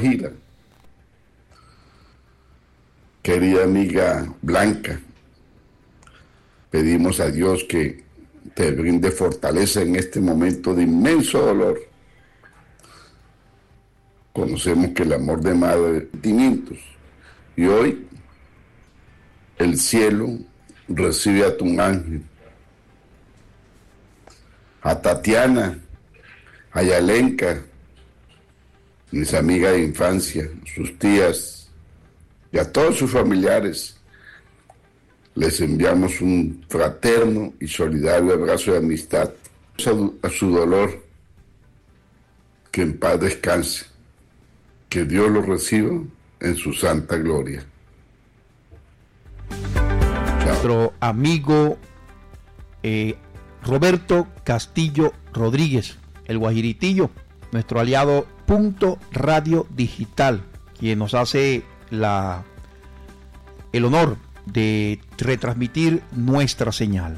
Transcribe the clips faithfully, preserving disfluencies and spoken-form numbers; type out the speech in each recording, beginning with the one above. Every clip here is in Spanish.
Guajira. Querida amiga Blanca, pedimos a Dios que te brinde fortaleza en este momento de inmenso dolor. Conocemos que el amor de madre es sentimientos, y hoy el cielo recibe a tu ángel, a Tatiana, a Yalenka, mis amigas de infancia, sus tías y a todos sus familiares. Les enviamos un fraterno y solidario abrazo de amistad a su dolor. Que en paz descanse. Que Dios lo reciba en su santa gloria. Chao. Nuestro amigo eh, Roberto Castillo Rodríguez, el Guajiritillo, nuestro aliado Punto Radio Digital, quien nos hace la, el honor de retransmitir nuestra señal.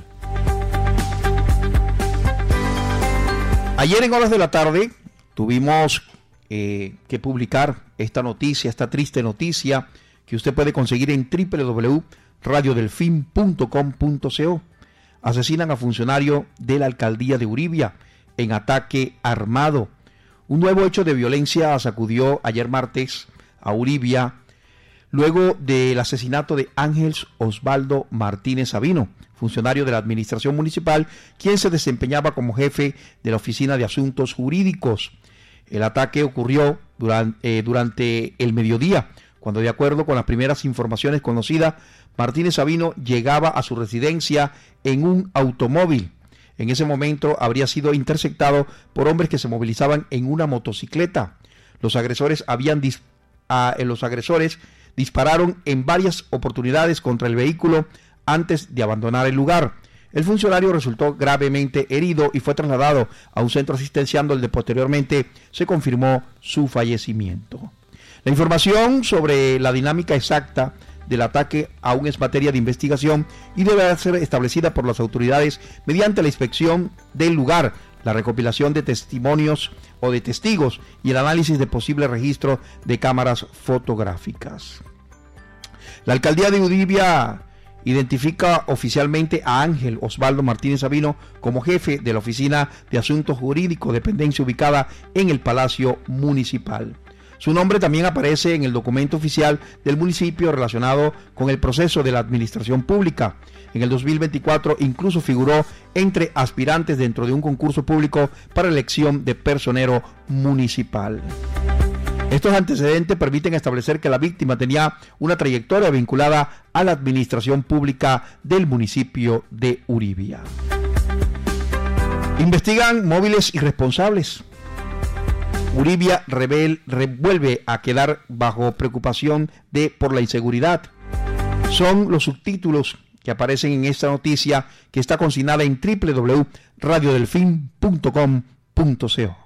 Ayer en horas de la tarde tuvimos eh, que publicar esta noticia, esta triste noticia que usted puede conseguir en doble u doble u doble u punto radio delfín punto com punto co. Asesinan a funcionario de la alcaldía de Uribia en ataque armado. Un nuevo hecho de violencia sacudió ayer martes a Uribia luego del asesinato de Ángel Osvaldo Martínez Sabino, funcionario de la administración municipal, quien se desempeñaba como jefe de la Oficina de Asuntos Jurídicos. El ataque ocurrió durante, eh, durante el mediodía, cuando, de acuerdo con las primeras informaciones conocidas, Martínez Sabino llegaba a su residencia en un automóvil. En ese momento habría sido interceptado por hombres que se movilizaban en una motocicleta. Los agresores habían dis- a, los agresores dispararon en varias oportunidades contra el vehículo antes de abandonar el lugar. El funcionario resultó gravemente herido y fue trasladado a un centro asistencial donde posteriormente se confirmó su fallecimiento. La información sobre la dinámica exacta del ataque aún es materia de investigación y deberá ser establecida por las autoridades mediante la inspección del lugar, la recopilación de testimonios o de testigos y el análisis de posible registro de cámaras fotográficas. La alcaldía de Uribia identifica oficialmente a Ángel Osvaldo Martínez Sabino como jefe de la Oficina de Asuntos Jurídicos, dependencia ubicada en el Palacio Municipal. Su nombre también aparece en el documento oficial del municipio relacionado con el proceso de la administración pública. En el dos mil veinticuatro incluso figuró entre aspirantes dentro de un concurso público para elección de personero municipal. Estos antecedentes permiten establecer que la víctima tenía una trayectoria vinculada a la administración pública del municipio de Uribia. Investigan móviles irresponsables. Uribia rebel, revuelve a quedar bajo preocupación de por la inseguridad. Son los subtítulos que aparecen en esta noticia, que está consignada en doble u doble u doble u punto radio delfín punto com punto co.